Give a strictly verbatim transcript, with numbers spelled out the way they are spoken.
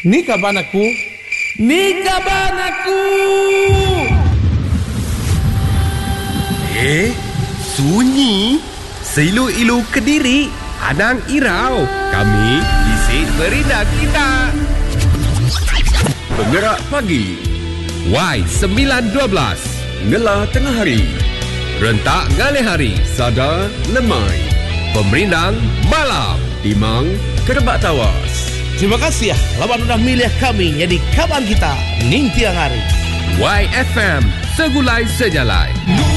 Ni kaban aku. Ni kaban aku. Eh, sunyi. Seilu-ilu Kediri, Anang Irau. Kami isi berindah kita. Penggerak pagi. Y sembilan dua belas. Ngelah tengah hari. Rentak ngalih hari. Sada lemai. Pemerindang malam. Timang kerebak tawas. Terima kasih ya lawan udah milih kami jadi kaban kita ning tiang hari. Y F M Segulai Sejalai.